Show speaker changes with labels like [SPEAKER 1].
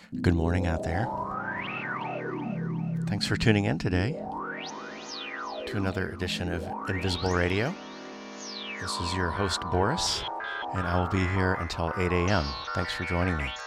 [SPEAKER 1] Good morning out there. Thanks for tuning in today to another edition of Invisible Radio. This is your host, Boris, and I will be here until 8 a.m. Thanks for joining me.